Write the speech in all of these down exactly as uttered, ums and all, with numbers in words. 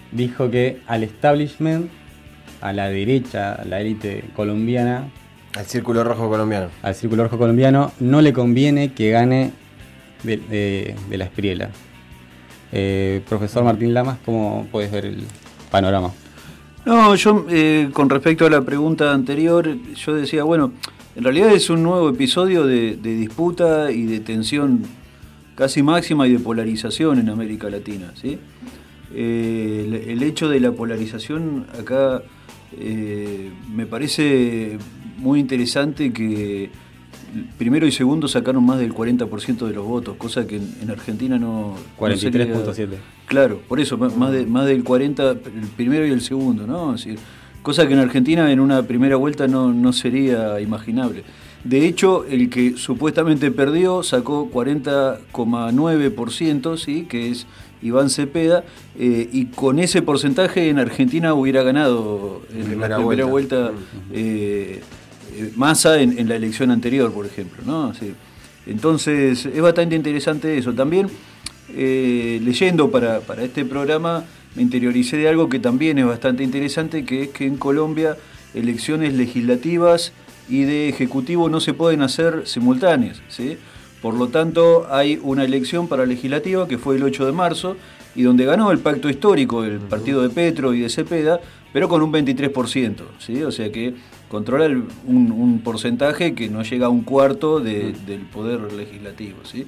dijo que al establishment, a la derecha, a la élite colombiana, al Círculo Rojo colombiano, al Círculo Rojo colombiano, no le conviene que gane de, de, de la Espriella. Eh, profesor Martín Lamas, ¿cómo puedes ver el panorama? No, yo eh, con respecto a la pregunta anterior, yo decía, bueno, en realidad es un nuevo episodio de, de disputa y de tensión casi máxima y de polarización en América Latina, ¿sí? Eh, el, el hecho de la polarización acá eh, me parece muy interesante que primero y segundo sacaron más del cuarenta por ciento de los votos, cosa que en, en Argentina no... cuarenta y tres punto siete. No sería, claro, por eso, más, de, más del cuarenta, el primero y el segundo, ¿no? Es decir, cosa que en Argentina en una primera vuelta no, no sería imaginable. De hecho, el que supuestamente perdió sacó cuarenta coma nueve por ciento, ¿sí? Que es Iván Cepeda, eh, y con ese porcentaje en Argentina hubiera ganado en primera la primera vuelta, vuelta eh, eh, Massa en, en la elección anterior, por ejemplo, ¿no? Sí. Entonces, es bastante interesante eso. También, eh, leyendo para, para este programa, me interioricé de algo que también es bastante interesante, que es que en Colombia elecciones legislativas y de ejecutivo no se pueden hacer simultáneas, ¿sí? Por lo tanto, hay una elección para legislativa que fue el ocho de marzo y donde ganó el pacto histórico, el partido de Petro y de Cepeda, pero con un veintitrés por ciento, ¿sí? O sea que controla el, un, un porcentaje que no llega a un cuarto de, del poder legislativo, ¿sí?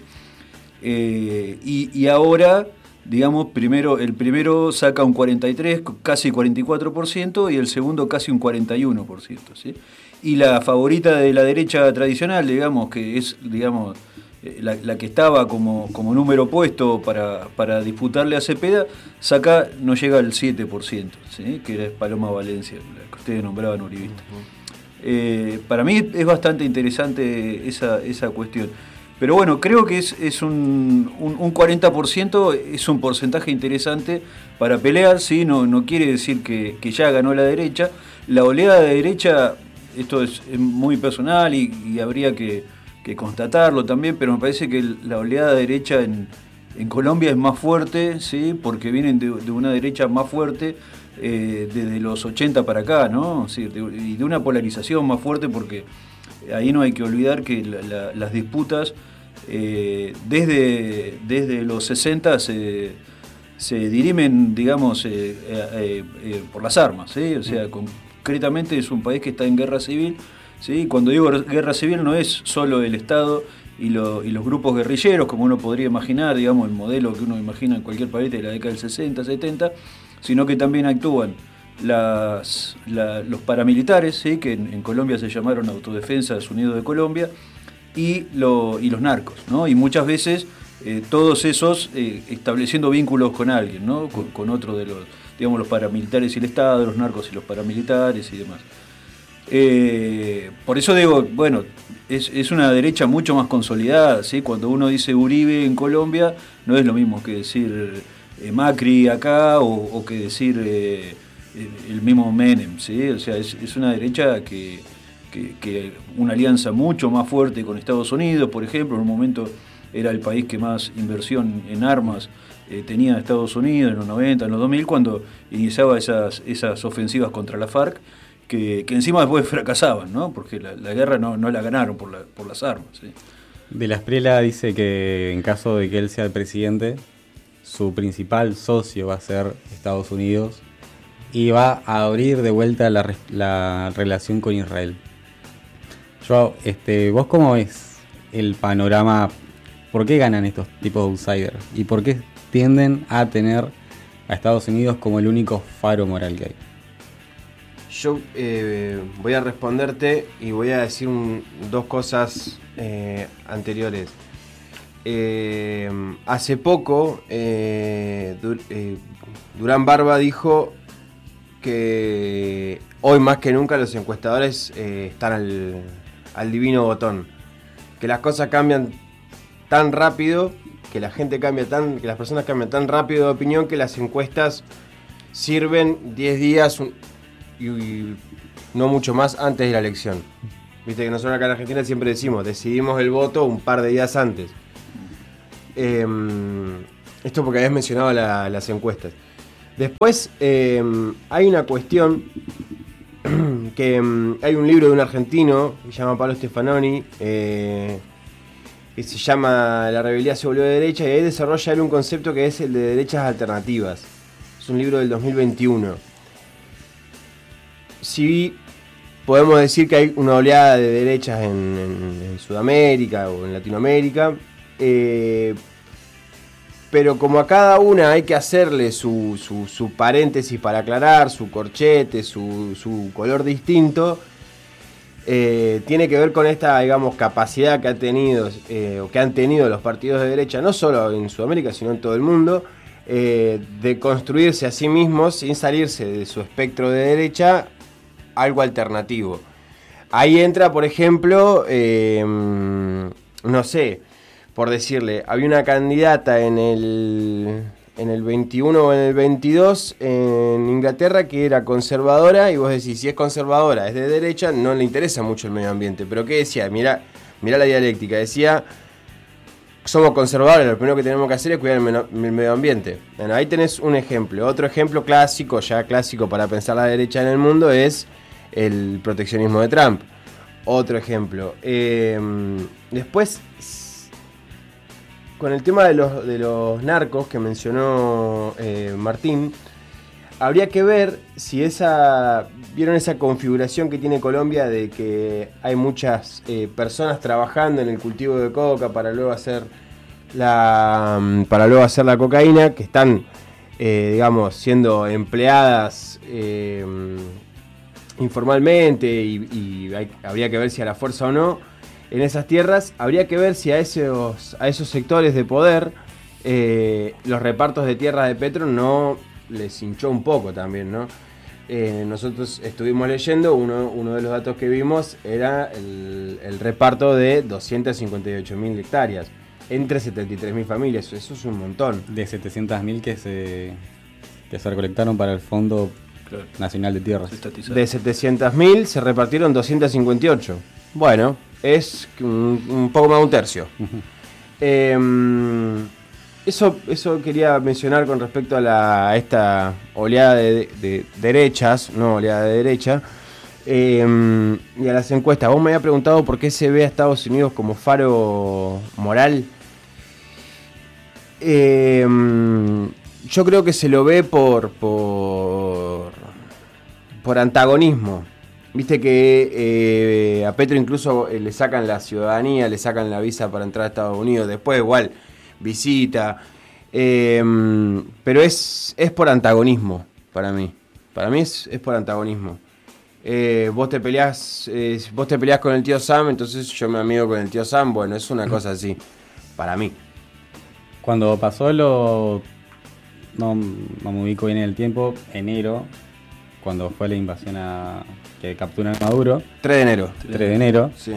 Eh, y, y ahora, digamos, primero el primero saca un cuarenta y tres, casi cuarenta y cuatro por ciento y el segundo casi un cuarenta y uno por ciento, ¿sí? Y la favorita de la derecha tradicional, digamos, que es, digamos, la, la que estaba como, como número opuesto para, para disputarle a Cepeda, saca, no llega al siete por ciento, ¿sí? Que era Paloma Valencia, la que ustedes nombraban uribista. Eh, para mí es bastante interesante esa, esa cuestión. Pero bueno, creo que es, es un, un, un cuarenta por ciento, es un porcentaje interesante para pelear, ¿sí? No, no quiere decir que, que ya ganó la derecha. La oleada de derecha, esto es, es muy personal y, y habría que, que constatarlo también, pero me parece que la oleada derecha en, en Colombia es más fuerte, ¿sí? Porque vienen de, de una derecha más fuerte eh, desde los ochenta para acá, ¿no? Sí, de, y de una polarización más fuerte, porque ahí no hay que olvidar que la, la, las disputas eh, desde, desde los sesenta se, se dirimen, digamos, eh, eh, eh, por las armas, ¿sí? O sea, con, concretamente es un país que está en guerra civil, ¿sí? Cuando digo guerra civil no es solo el Estado y, lo, y los grupos guerrilleros, como uno podría imaginar, digamos, el modelo que uno imagina en cualquier país de la década del sesenta, setenta, sino que también actúan las, la, los paramilitares, ¿sí? Que en, en Colombia se llamaron Autodefensas Unidos de Colombia, y, lo, y los narcos, ¿no? Y muchas veces eh, todos esos eh, estableciendo vínculos con alguien, ¿no? Con, con otro de los, digamos, los paramilitares y el Estado, los narcos y los paramilitares y demás. Eh, por eso digo, bueno, es, es una derecha mucho más consolidada, ¿sí? Cuando uno dice Uribe en Colombia, no es lo mismo que decir eh, Macri acá o, o que decir eh, el mismo Menem, ¿sí? O sea, es, es una derecha que, que, que una alianza mucho más fuerte con Estados Unidos, por ejemplo, en un momento era el país que más inversión en armas eh, tenía Estados Unidos en los noventa, en los dos mil, cuando iniciaba esas, esas ofensivas contra la FARC, que, que encima después fracasaban, ¿no? Porque la, la guerra no, no la ganaron por, la, por las armas, ¿sí? De la Espriella dice que en caso de que él sea el presidente, su principal socio va a ser Estados Unidos y va a abrir de vuelta la, la relación con Israel. Yo, este, ¿vos cómo ves el panorama? ¿Por qué ganan estos tipos de outsiders? ¿Y por qué tienden a tener a Estados Unidos como el único faro moral que hay? Yo eh, voy a responderte y voy a decir un, dos cosas eh, anteriores. Eh, hace poco, eh, Dur, eh, Durán Barba dijo que hoy más que nunca los encuestadores eh, están al, al divino botón. Que las cosas cambian tan rápido, que la gente cambia tan, que las personas cambian tan rápido de opinión, que las encuestas sirven diez días un, y, y no mucho más antes de la elección. Viste que nosotros acá en Argentina siempre decimos, decidimos el voto un par de días antes. Eh, esto porque habías mencionado la, las encuestas. Después eh, hay una cuestión que um, hay un libro de un argentino que se llama Pablo Stefanoni, eh, que se llama La rebeldía se volvió de derecha, y ahí desarrolla él un concepto que es el de derechas alternativas. Es un libro del dos mil veintiuno. Si podemos decir que hay una oleada de derechas en, en, en Sudamérica o en Latinoamérica, eh, pero como a cada una hay que hacerle su, su, su paréntesis para aclarar, su corchete, su, su color distinto, eh, tiene que ver con esta, digamos, capacidad que ha tenido eh, o que han tenido los partidos de derecha, no solo en Sudamérica, sino en todo el mundo, eh, de construirse a sí mismos sin salirse de su espectro de derecha algo alternativo. Ahí entra, por ejemplo, eh, no sé, por decirle, había una candidata en el, en el veintiuno o en el veintidós en Inglaterra que era conservadora, y vos decís, si es conservadora, es de derecha, no le interesa mucho el medio ambiente. Pero ¿qué decía? Mirá, mirá la dialéctica, decía, somos conservadores, lo primero que tenemos que hacer es cuidar el, meno, el medio ambiente. Bueno, ahí tenés un ejemplo. Otro ejemplo clásico, ya clásico para pensar la derecha en el mundo, es el proteccionismo de Trump. Otro ejemplo. Eh, después, con el tema de los, de los narcos que mencionó eh, Martín, habría que ver si esa, vieron esa configuración que tiene Colombia de que hay muchas eh, personas trabajando en el cultivo de coca para luego hacer la, para luego hacer la cocaína, que están, eh, digamos, siendo empleadas eh, informalmente y, y hay, habría que ver si a la fuerza o no. En esas tierras habría que ver si a esos, a esos sectores de poder eh, los repartos de tierras de Petro no les hinchó un poco también, ¿no? Eh, nosotros estuvimos leyendo, uno, uno de los datos que vimos era el, el reparto de doscientas cincuenta y ocho mil hectáreas entre setenta y tres mil familias. Eso es un montón. De setecientas mil que se, que se recolectaron para el Fondo claro. Nacional de Tierras. De setecientas mil se repartieron doscientas cincuenta y ocho. Bueno, es un, un poco más de un tercio. Uh-huh. eh, eso, eso quería mencionar con respecto a, la, a esta oleada de, de, de derechas, no oleada de derecha, eh, y a las encuestas. Vos me habías preguntado por qué se ve a Estados Unidos como faro moral. Eh, yo creo que se lo ve por, por, por antagonismo. Viste que eh, a Petro incluso eh, le sacan la ciudadanía, le sacan la visa para entrar a Estados Unidos, después igual visita, eh, pero es, es por antagonismo para mí, para mí es, es por antagonismo. Eh, vos te peleás, eh, vos te peleás con el tío Sam, entonces yo me amigo con el tío Sam, bueno, es una cosa así, para mí. Cuando pasó lo, no, no me ubico bien en el tiempo, enero, cuando fue la invasión a que capturan a Maduro. tres de enero. tres de enero. Sí.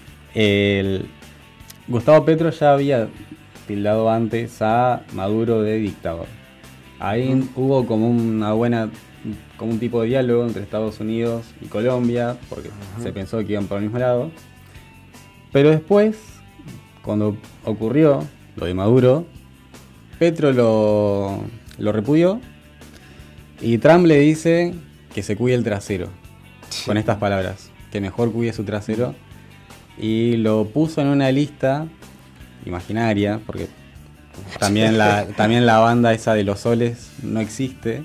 El, Gustavo Petro ya había tildado antes a Maduro de dictador. Ahí uh-huh. hubo como una buena, como un tipo de diálogo entre Estados Unidos y Colombia, porque uh-huh. se pensó que iban por el mismo lado. Pero después, cuando ocurrió lo de Maduro, Petro lo, lo repudió y Trump le dice que se cuide el trasero. Sí. Con estas palabras, que mejor cuide su trasero, y lo puso en una lista imaginaria, porque también la, también la banda esa de los soles no existe,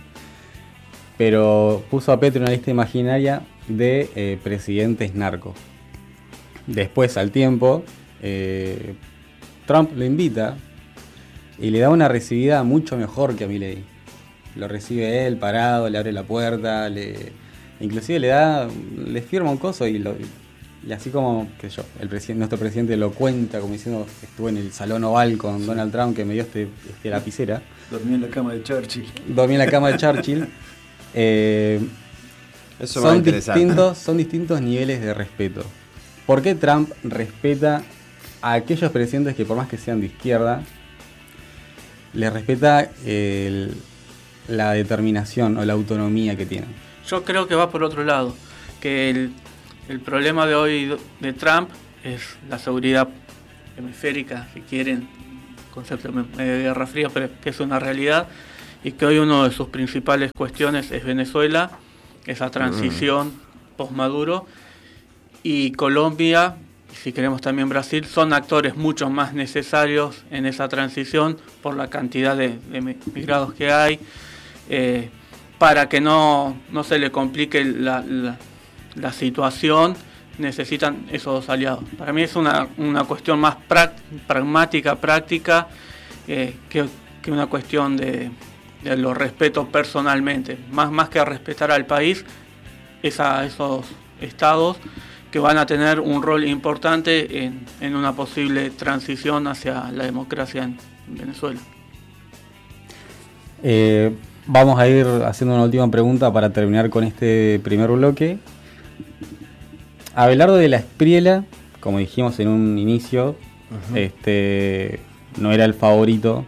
pero puso a Petro en una lista imaginaria de eh, presidentes narcos. Después, al tiempo, eh, Trump lo invita y le da una recibida mucho mejor que a Milei. Lo recibe él parado, le abre la puerta, le inclusive le da, le firma un coso y, lo, y así como, qué sé yo, el presidente, nuestro presidente lo cuenta como diciendo que estuvo en el salón oval con Donald Trump que me dio este, este lapicera. Dormí en la cama de Churchill. Dormí en la cama de Churchill. Eh, Eso son distintos, son distintos niveles de respeto. ¿Por qué Trump respeta a aquellos presidentes que por más que sean de izquierda, les respeta el, la determinación o la autonomía que tienen? Yo creo que va por otro lado, que el, el problema de hoy de Trump es la seguridad hemisférica, si quieren, concepto de Guerra Fría, pero que es una realidad, y que hoy una de sus principales cuestiones es Venezuela, esa transición mm. post-Maduro, y Colombia, y si queremos también Brasil, son actores mucho más necesarios en esa transición por la cantidad de, de migrados que hay, eh, para que no, no se le complique la, la, la situación, necesitan esos dos aliados. Para mí es una, una cuestión más pra, pragmática, práctica, eh, que, que una cuestión de, de lo respeto personalmente. Más, más que respetar al país, es a esos estados que van a tener un rol importante en, en una posible transición hacia la democracia en Venezuela. Eh, vamos a ir haciendo una última pregunta para terminar con este primer bloque. Abelardo de la Espriella, como dijimos en un inicio, uh-huh. este, no era el favorito,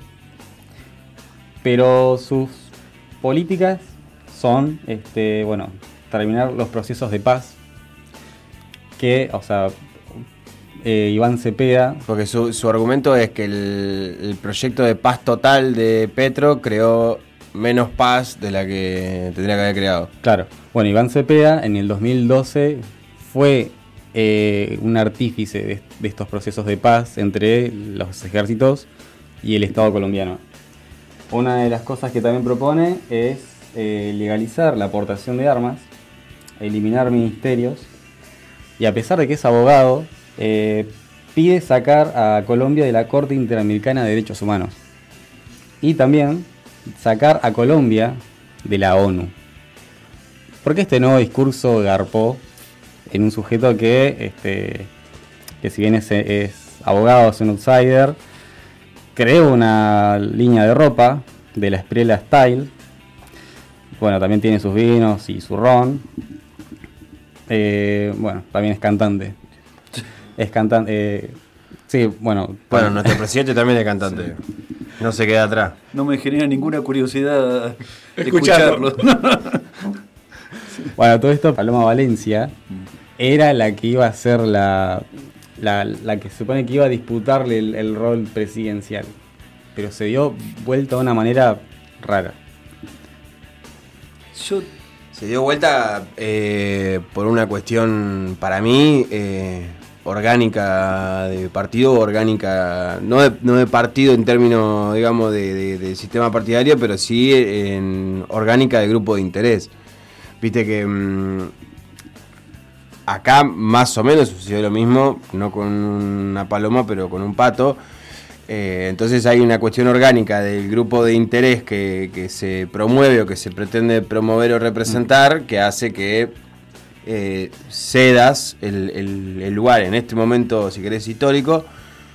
pero sus políticas son, este, bueno, terminar los procesos de paz, que, o sea, eh, Iván Cepeda... Porque su, su argumento es que el, el proyecto de paz total de Petro creó menos paz de la que tendría que haber creado. Claro. Bueno, Iván Cepeda en el dos mil doce fue eh, un artífice de, de estos procesos de paz entre los ejércitos y el Estado colombiano. Una de las cosas que también propone es eh, legalizar la aportación de armas, eliminar ministerios, y a pesar de que es abogado, eh, pide sacar a Colombia de la Corte Interamericana de Derechos Humanos y también sacar a Colombia de la ONU. Porque este nuevo discurso garpó en un sujeto que, este, que si bien es, es abogado, es un outsider, creó una línea de ropa de la Espriella Style. Bueno, también tiene sus vinos y su ron. Eh, bueno, también es cantante. Es cantante. Eh, sí, bueno. Bueno, nuestro presidente también es cantante. Sí. No se queda atrás. No me genera ninguna curiosidad escucharlo. escucharlo. Bueno, todo esto, Paloma Valencia era la que iba a ser la, la, la que se supone que iba a disputarle el, el rol presidencial. Pero se dio vuelta de una manera rara. Yo... Se dio vuelta eh, por una cuestión, para mí, eh, orgánica de partido, orgánica, no de, no de partido en términos, digamos, de, de, de sistema partidario, pero sí en orgánica de grupo de interés. Viste que mmm, acá más o menos sucedió lo mismo, no con una paloma, pero con un pato. Eh, entonces hay una cuestión orgánica del grupo de interés que, que se promueve o que se pretende promover o representar, que hace que eh, cedas el, el, el lugar en este momento, si querés, histórico,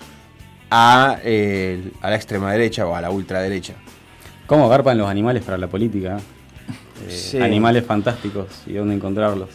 a, eh, a la extrema derecha o a la ultraderecha. ¿Cómo garpan los animales para la política? Eh, sí. Animales fantásticos y dónde encontrarlos.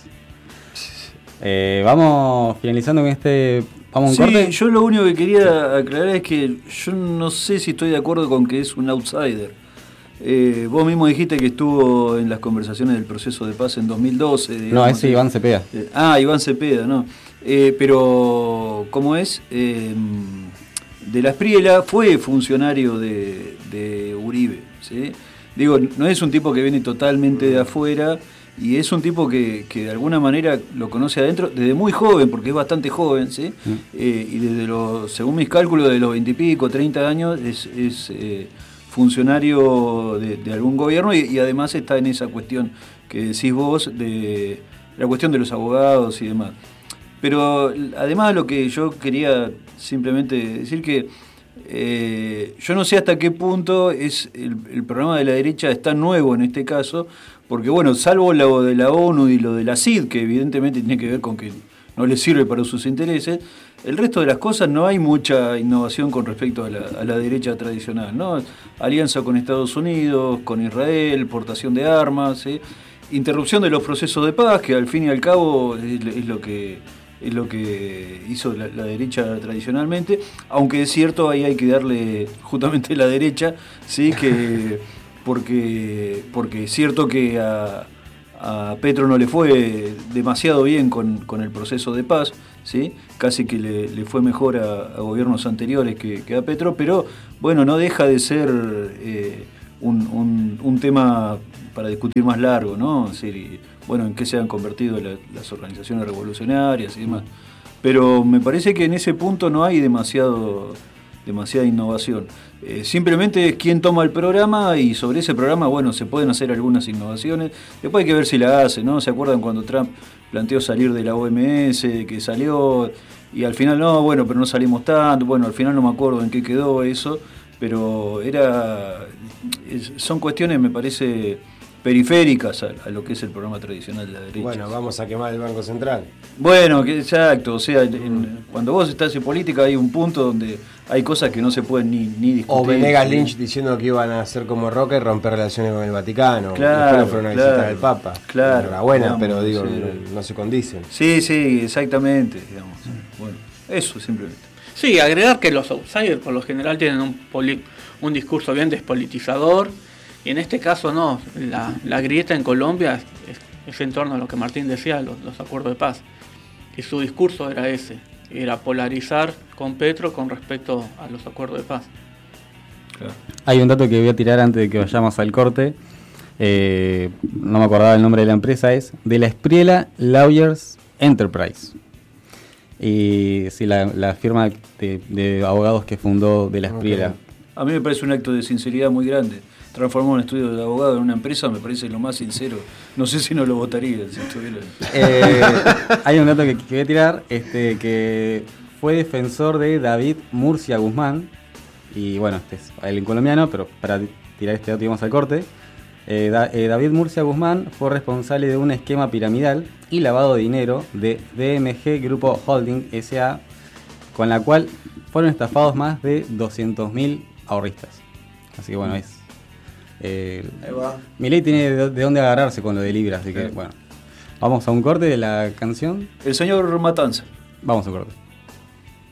Eh, vamos finalizando con este... ¿Vamos un sí, corte? Yo lo único que quería sí. aclarar es que yo no sé si estoy de acuerdo con que es un outsider. Eh, vos mismo dijiste que estuvo en las conversaciones del proceso de paz en dos mil doce. Digamos, no, ese es Iván Cepeda. Eh, ah, Iván Cepeda, no. Eh, pero, ¿cómo es? Eh, de la Espriella fue funcionario de, de Uribe, ¿sí? Digo, no es un tipo que viene totalmente de afuera. Y es un tipo que, que de alguna manera lo conoce adentro desde muy joven, porque es bastante joven, ¿sí? Mm. Eh, y desde los, según mis cálculos, de los veintipico, treinta años, es, es eh, funcionario de, de algún gobierno y, y además está en esa cuestión que decís vos, de la cuestión de los abogados y demás. Pero además lo que yo quería simplemente decir que eh, yo no sé hasta qué punto es el, el programa de la derecha está nuevo en este caso, porque bueno, salvo lo de la ONU y lo de la C I D, que evidentemente tiene que ver con que no le sirve para sus intereses, el resto de las cosas no hay mucha innovación con respecto a la, a la derecha tradicional, ¿no? Alianza con Estados Unidos, con Israel, portación de armas, ¿eh? Interrupción de los procesos de paz, que al fin y al cabo es, es lo que es lo que hizo la, la derecha tradicionalmente, aunque es cierto, ahí hay que darle justamente la derecha, sí, que porque porque es cierto que a, a Petro no le fue demasiado bien con, con el proceso de paz, ¿sí? Casi que le, le fue mejor a, a gobiernos anteriores que, que a Petro, pero bueno, no deja de ser eh, un, un, un tema para discutir más largo, ¿no? Es decir, y, bueno, en qué se han convertido la, las organizaciones revolucionarias y demás. Pero me parece que en ese punto no hay demasiado, demasiada innovación. Eh, simplemente es quien toma el programa y sobre ese programa, bueno, se pueden hacer algunas innovaciones. Después hay que ver si la hace, ¿no? ¿Se acuerdan cuando Trump planteó salir de la O M S, que salió y al final no, bueno, pero no salimos tanto? Bueno, al final no me acuerdo en qué quedó eso, pero era es, son cuestiones, me parece, periféricas a, a lo que es el programa tradicional de la derecha. Bueno, vamos a quemar el Banco Central. Bueno, que, exacto, o sea, en, cuando vos estás en política hay un punto donde hay cosas que no se pueden ni, ni discutir. O Venegas Lynch diciendo que iban a hacer como Roca y romper relaciones con el Vaticano. Claro, después fueron a visitar claro, al Papa. Claro. Enhorabuena, Vamos, pero digo, sí. no, no se condicen. Sí, sí, exactamente, digamos. Bueno, eso simplemente. Sí, agregar que los outsiders por lo general tienen un, poli, un discurso bien despolitizador, y en este caso no, la, la grieta en Colombia es, es en torno a lo que Martín decía, los, los acuerdos de paz, y su discurso era ese, era polarizar con Petro con respecto a los acuerdos de paz. Claro. Hay un dato que voy a tirar antes de que vayamos al corte, eh, no me acordaba el nombre de la empresa, es de la Espriella Lawyers Enterprise. Y sí, la, la firma de, de abogados que fundó de la Espriella. Okay. A mí me parece un acto de sinceridad muy grande. Transformar un estudio de abogado en una empresa me parece lo más sincero. No sé si no lo votaría si estuviera. Eh, hay un dato que, que voy a tirar, este, que fue defensor de David Murcia Guzmán. Y bueno, este es el colombiano, pero para tirar este dato íbamos al corte. Eh, da, eh, David Murcia Guzmán fue responsable de un esquema piramidal y lavado de dinero de D M G Grupo Holding S A, con la cual fueron estafados más de doscientos mil ahorristas. Así que bueno, es... Eh, Milei tiene de, de dónde agarrarse con lo de Libra, así que bueno. Vamos a un corte de la canción. El señor Matanza. Vamos a un corte.